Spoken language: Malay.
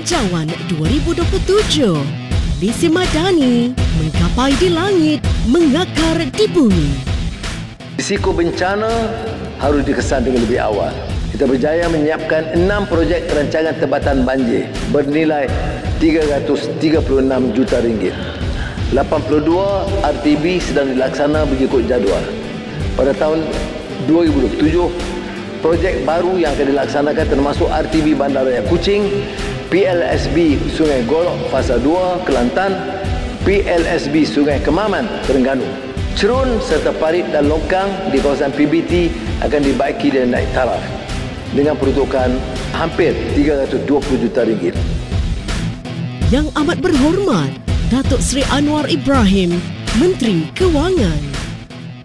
Hijauan 2027. Visi Madani menggapai di langit, mengakar di bumi. Risiko bencana harus dikesan dengan lebih awal. Kita berjaya menyiapkan 6 projek rancangan tebatan banjir bernilai RM336 juta. 82 RTB sedang dilaksana mengikut jadual. Pada tahun 2027, projek baru yang akan dilaksanakan termasuk RTB Bandaraya Kuching, PLSB Sungai Golok Fasa 2 Kelantan, PLSB Sungai Kemaman Terengganu. Cerun serta parit dan longkang di kawasan PBT akan dibaiki dan naik taraf dengan peruntukan hampir RM320 juta. Yang amat berhormat Datuk Seri Anwar Ibrahim, Menteri Kewangan.